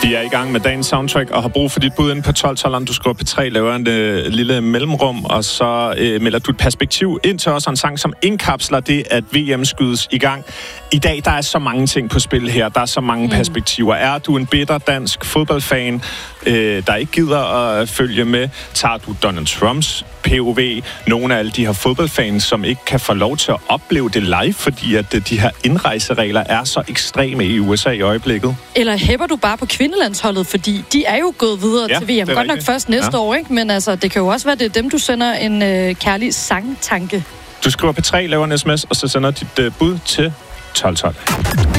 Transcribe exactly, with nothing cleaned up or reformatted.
Vi er i gang med dagens soundtrack og har brug for dit bud ind på tolv tolv. Du skriver P tre, laver en øh, lille mellemrum, og så øh, melder du et perspektiv ind til os, en sang, som indkapsler det, at V M skydes i gang. I dag, der er så mange ting på spil her. Der er så mange mm. perspektiver. Er du en bitter dansk fodboldfan, øh, der ikke gider at følge med? Tager du Donald Trumps P O V? Nogle af alle de her fodboldfans, som ikke kan få lov til at opleve det live, fordi at de her indrejseregler er så ekstreme i U S A i øjeblikket? Eller hæpper du bare på kvindelandsholdet, fordi de er jo gået videre ja, til V M. Godt nok først næste ja. år, ikke? Men altså, det kan jo også være, det er dem, du sender en øh, kærlig sangtanke. Du skriver P tre, laver en sms, og så sender dit øh, bud til tolv tolv.